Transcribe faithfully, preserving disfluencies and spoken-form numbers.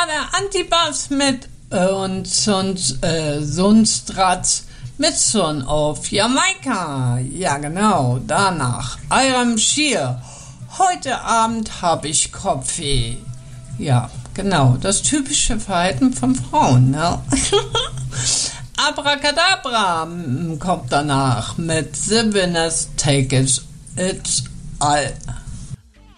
war der Antibass mit äh, und, und äh, Sundstratz mit Son auf Jamaika. Ja, genau, danach. Iram Shear. Heute Abend habe ich Kopfweh. Ja, genau, das typische Verhalten von Frauen, ne? Abracadabra kommt danach mit The Winners Take It It's All.